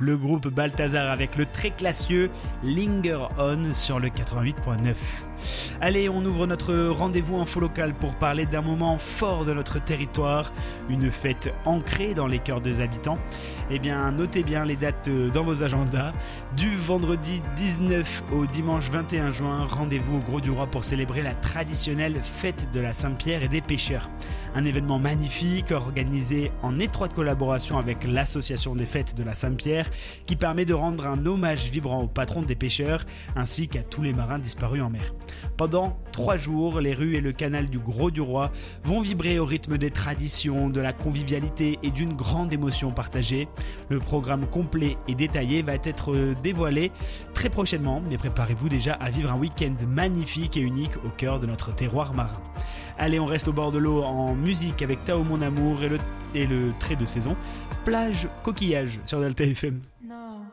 le groupe Balthazar avec le très classieux Linger On sur le 88.9. Allez, on ouvre notre rendez-vous info local pour parler d'un moment fort de notre territoire, une fête ancrée dans les cœurs des habitants. Eh bien, notez bien les dates dans vos agendas. Du vendredi 19 au dimanche 21 juin, rendez-vous au Grau du Roi pour célébrer la traditionnelle fête de la Saint-Pierre et des pêcheurs. Un événement magnifique organisé en étroite collaboration avec l'association des fêtes de la Saint-Pierre qui permet de rendre un hommage vibrant au patron des pêcheurs ainsi qu'à tous les marins disparus en mer. Pendant 3 jours, les rues et le canal du Grau du Roi vont vibrer au rythme des traditions, de la convivialité et d'une grande émotion partagée. Le programme complet et détaillé va être dévoilé très prochainement, mais préparez-vous déjà à vivre un week-end magnifique et unique au cœur de notre terroir marin. Allez, on reste au bord de l'eau en musique avec Tao Mon Amour et le trait de saison, Plage Coquillage sur Delta FM.